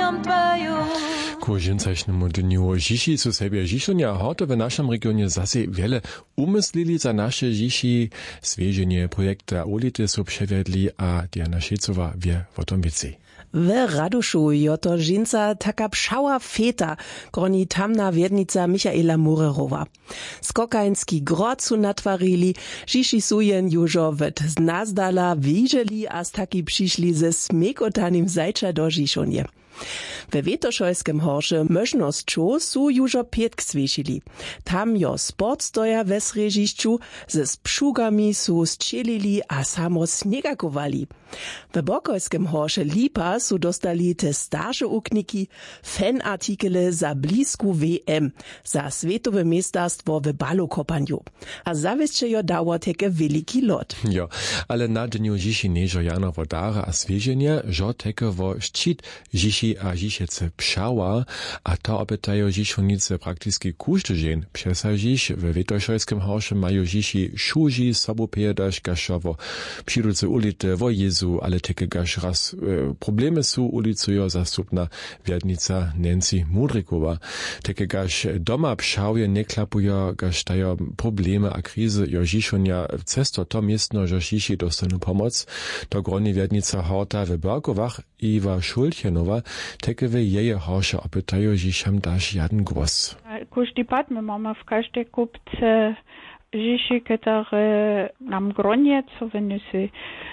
dzieciom twoju. Ku žincašnemu dniu Žiši su sobie Žišonia horto w naszym regionie zase wiele umyslili za nasze Žiši. Zwierzenie projekta Ulity su przewiedli, a Diana Šecowa wie o tom więcej. W Raduszu joto žinca taka pšała feta, groni tamna wiednica Michaela Murerowa. Skokański grot su natwarili, Žiši su jen južo wet znazdala widzieli, a taki přišli ze smekotanim zajča do Žišonje. We Wietoszojskim horsze możnością su jużo pietk zwiesili. Tam jo sport stoja we srežišću, ze spszugami su strzelili, a samo snegakowali. We Bokojskim horsze Lipa su dostali te starsze ukniki, fanartikele za blisku WM, za svetowe mestarstwo w balokopanju. A zawieszcze jo dało teke veliki lot. Jo, ale na dniu Žiši nežo jano vodara a svieženie, žo teke vo ščit Žiši a Žišece pšała, a to opytają Žišonice praktycznie każdy dzień. Przesadzić w Wietoszojskim horsze mają Žiši szuži sobopedaż gaszowo, przyruce ulity wo Jezu, ale takie gasz raz problemy su ulicujo zastupna wiednica Nancy Mudrikowa. Takie gasz doma pšałje nie klapujo, gasz dają problemy a krizy jo Žišonia cesto to miestno, że Žiši dostanu pomoc. To groni wiednica horta w Berkowach Iwa Šultjenowa, takie w jej horsze opytają Žišam daš jaden głos. Każdy pad my mamy w każdej kupce Žiši, które nam gronie, co wyniosły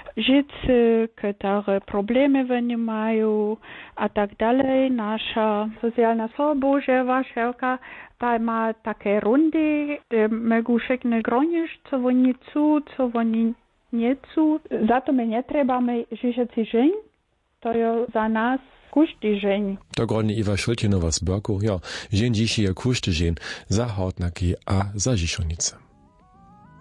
życie, które problemy wynimają, a tak dalej. Nasza socjalna służba, waszelka, ta ma takie rundy, mogą szyknąć gronić, co oni chcą, co oni nie chcą. Za to my nie trzebamy życzyć dzień, to jest za nas każdy dzień. To groni Iwa Šultjenova z Berku, ja, dzień Žiši je każdy dzień za Hortnaki a za Žišonice.